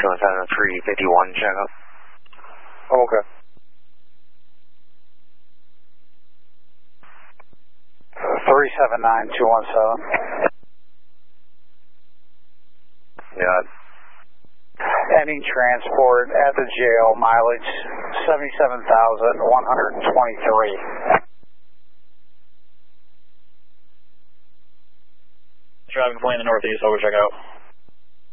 217-351, check up. Oh, okay. 379-217. Yeah. Ending transport at the jail, mileage 77,123. Driving plane in the northeast, over, check out.